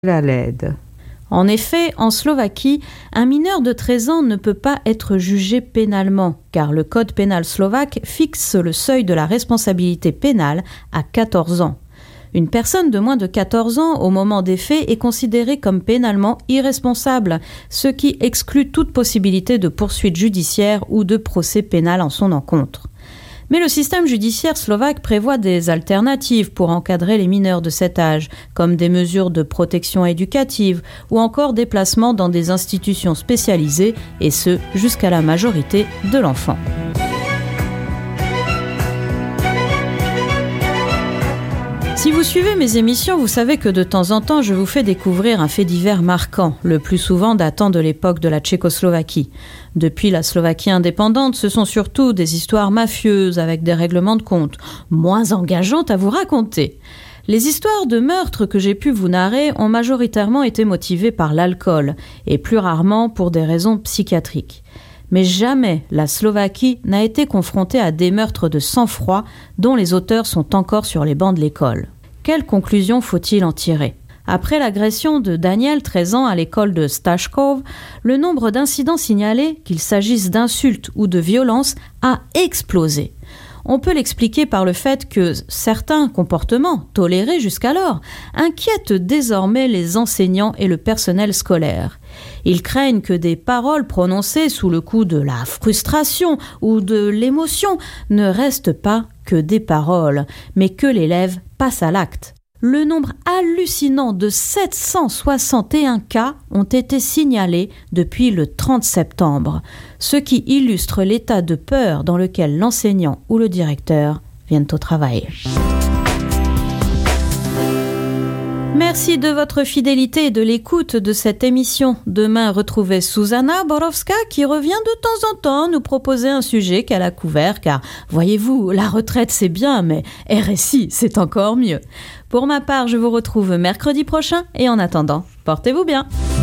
la LED. En effet, en Slovaquie, un mineur de 13 ans ne peut pas être jugé pénalement, car le code pénal slovaque fixe le seuil de la responsabilité pénale à 14 ans. Une personne de moins de 14 ans au moment des faits est considérée comme pénalement irresponsable, ce qui exclut toute possibilité de poursuite judiciaire ou de procès pénal en son encontre. Mais le système judiciaire slovaque prévoit des alternatives pour encadrer les mineurs de cet âge, comme des mesures de protection éducative ou encore des placements dans des institutions spécialisées, et ce, jusqu'à la majorité de l'enfant. Si vous suivez mes émissions, vous savez que de temps en temps, je vous fais découvrir un fait divers marquant, le plus souvent datant de l'époque de la Tchécoslovaquie. Depuis la Slovaquie indépendante, ce sont surtout des histoires mafieuses avec des règlements de compte, moins engageantes à vous raconter. Les histoires de meurtres que j'ai pu vous narrer ont majoritairement été motivées par l'alcool, et plus rarement pour des raisons psychiatriques. Mais jamais la Slovaquie n'a été confrontée à des meurtres de sang-froid dont les auteurs sont encore sur les bancs de l'école. Quelle conclusion faut-il en tirer ? Après l'agression de Daniel, 13 ans, à l'école de Stashkov, le nombre d'incidents signalés, qu'il s'agisse d'insultes ou de violences, a explosé. On peut l'expliquer par le fait que certains comportements, tolérés jusqu'alors, inquiètent désormais les enseignants et le personnel scolaire. Ils craignent que des paroles prononcées sous le coup de la frustration ou de l'émotion ne restent pas que des paroles, mais que l'élève passe à l'acte. Le nombre hallucinant de 761 cas ont été signalés depuis le 30 septembre, ce qui illustre l'état de peur dans lequel l'enseignant ou le directeur viennent au travail. Merci de votre fidélité et de l'écoute de cette émission. Demain, retrouvez Susanna Borowska qui revient de temps en temps nous proposer un sujet qu'elle a couvert, car voyez-vous, la retraite c'est bien, mais RSI c'est encore mieux. Pour ma part, je vous retrouve mercredi prochain et en attendant, portez-vous bien.